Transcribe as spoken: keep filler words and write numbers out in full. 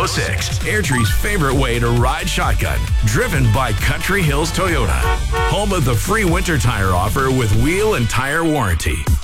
oh six, Airdrie's favorite way to ride shotgun. Driven by Country Hills Toyota. Home of the free winter tire offer with wheel and tire warranty.